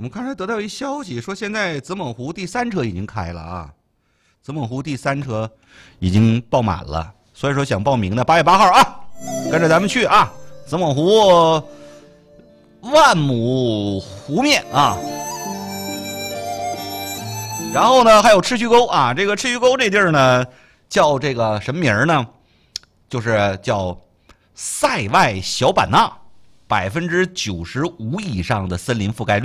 我们刚才得到一消息，说现在子猛湖第3车已经开了啊，子猛湖第3车已经爆满了，所以说想报名的8月8号啊，跟着咱们去啊，子猛湖万亩湖面啊。然后呢，还有赤须沟啊，这个赤须沟这地儿呢，叫这个什么名儿呢？就是叫塞外小版纳，95%以上的森林覆盖率。